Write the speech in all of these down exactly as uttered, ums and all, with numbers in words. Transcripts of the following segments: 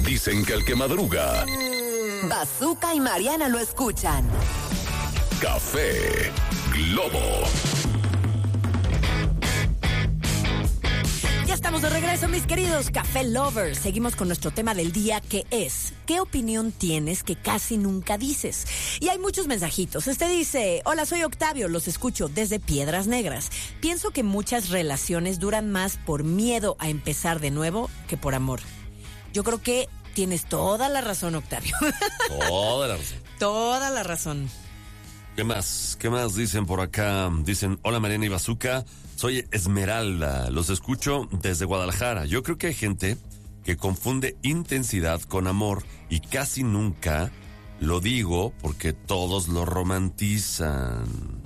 Dicen que el que madruga. Bazooka y Mariana lo escuchan. Café Globo. Ya estamos de regreso, mis queridos Café Lovers. Seguimos con nuestro tema del día, que es: ¿qué opinión tienes que casi nunca dices? Y hay muchos mensajitos. Este dice: hola, soy Octavio, los escucho desde Piedras Negras. Pienso que muchas relaciones duran más por miedo a empezar de nuevo que por amor. Yo creo que tienes toda la razón, Octavio. Toda la razón. Toda la razón. ¿Qué más? ¿Qué más dicen por acá? Dicen: hola, Mariana y Bazooka, soy Esmeralda, los escucho desde Guadalajara. Yo creo que hay gente que confunde intensidad con amor y casi nunca lo digo porque todos lo romantizan.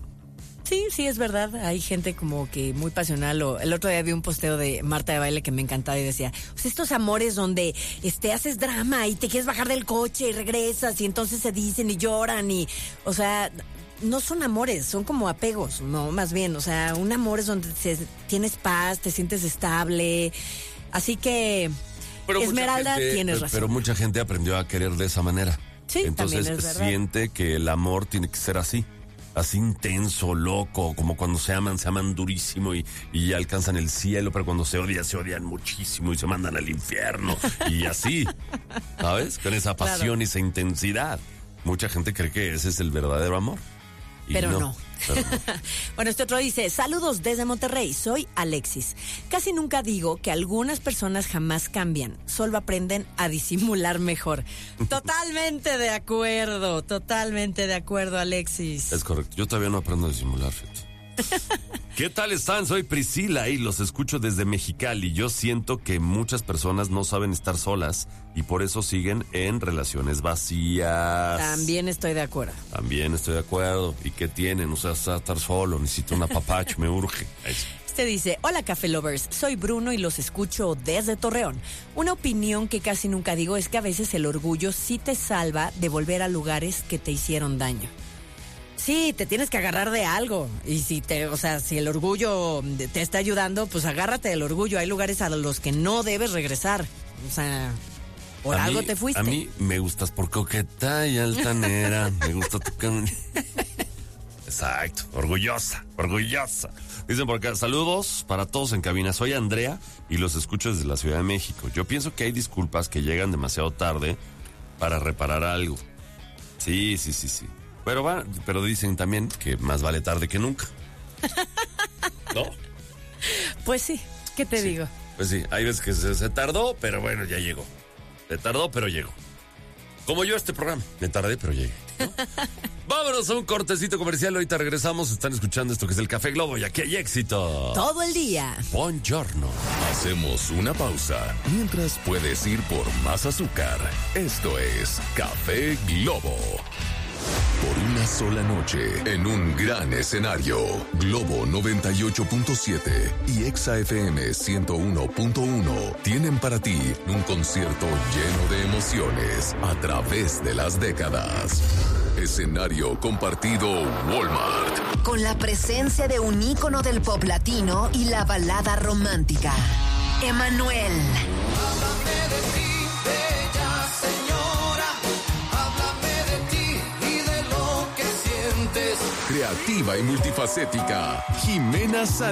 Sí, sí, es verdad. Hay gente como que muy pasional. O el otro día vi un posteo de Marta de Baile que me encantaba y decía: pues estos amores donde este haces drama y te quieres bajar del coche y regresas y entonces se dicen y lloran y, o sea, no son amores, son como apegos, no, más bien. O sea, un amor es donde te, tienes paz, te sientes estable. Así que, pero Esmeralda, gente, tienes razón. Pero mucha gente aprendió a querer de esa manera. Sí, entonces también es verdad. Siente que el amor tiene que ser así. Así intenso, loco, como cuando se aman, se aman durísimo y, y alcanzan el cielo, pero cuando se odian, se odian muchísimo y se mandan al infierno. Y así, ¿sabes? Con esa pasión, claro, y esa intensidad. Mucha gente cree que ese es el verdadero amor. Y pero no. no. Pero no. Bueno, este otro dice: saludos desde Monterrey, soy Alexis. Casi nunca digo que algunas personas jamás cambian, solo aprenden a disimular mejor. Totalmente de acuerdo, totalmente de acuerdo, Alexis. Es correcto, yo todavía no aprendo a disimular, fíjate. ¿Qué tal están? Soy Priscila y los escucho desde Mexicali. Yo siento que muchas personas no saben estar solas y por eso siguen en relaciones vacías. También estoy de acuerdo. También estoy de acuerdo. ¿Y qué tienen? O sea, estar solo, necesito un apapacho, me urge. Este dice: hola, Café Lovers, soy Bruno y los escucho desde Torreón. Una opinión que casi nunca digo es que a veces el orgullo sí te salva de volver a lugares que te hicieron daño. Sí, te tienes que agarrar de algo. Y si te, o sea, si el orgullo te está ayudando, pues agárrate del orgullo. Hay lugares a los que no debes regresar. O sea, por a algo mí, te fuiste. A mí me gustas por coqueta y altanera. Me gusta tu cam... Exacto, orgullosa, orgullosa. Dicen por acá: saludos para todos en cabina. Soy Andrea y los escucho desde la Ciudad de México. Yo pienso que hay disculpas que llegan demasiado tarde para reparar algo. Sí, sí, sí, sí. Pero va, pero dicen también que más vale tarde que nunca. ¿No? Pues sí, ¿qué te sí, digo? Pues sí, hay veces que se, se tardó, pero bueno, ya llegó. Se tardó, pero llegó. Como yo este programa. Me tardé, pero llegué, ¿no? Vámonos a un cortecito comercial. Ahorita regresamos. Están escuchando esto que es el Café Globo y aquí hay éxito. Todo el día. Buongiorno. Hacemos una pausa. Mientras puedes ir por más azúcar. Esto es Café Globo. Por una sola noche, en un gran escenario, Globo noventa y ocho punto siete y Exa F M ciento uno punto uno tienen para ti un concierto lleno de emociones a través de las décadas. Escenario compartido Walmart. Con la presencia de un ícono del pop latino y la balada romántica, Emmanuel. Háblame de ti, bella señora. Háblame de ti y de lo que sientes. Creativa y multifacética, Jimena Sariñana.